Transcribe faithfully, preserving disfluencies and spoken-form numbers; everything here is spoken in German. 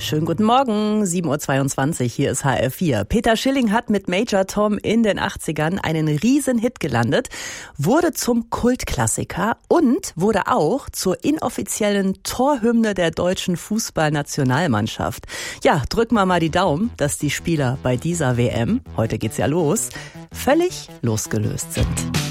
Schönen guten Morgen, sieben Uhr zweiundzwanzig, hier ist H R vier. Peter Schilling hat mit Major Tom in den achtzigern einen riesen Hit gelandet, wurde zum Kultklassiker und wurde auch zur inoffiziellen Torhymne der deutschen Fußballnationalmannschaft. Ja, drücken wir mal die Daumen, dass die Spieler bei dieser W M, heute geht's ja los, völlig losgelöst sind.